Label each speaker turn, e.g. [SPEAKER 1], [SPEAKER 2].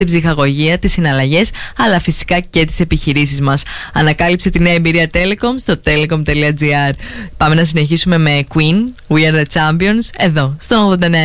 [SPEAKER 1] την ψυχαγωγία, τις συναλλαγές, αλλά φυσικά και τις επιχειρήσεις μας. Ανακάλυψε τη νέα εμπειρία Telecom στο telecom.gr. Πάμε να συνεχίσουμε με Queen, We Are The Champions, εδώ, στον 89.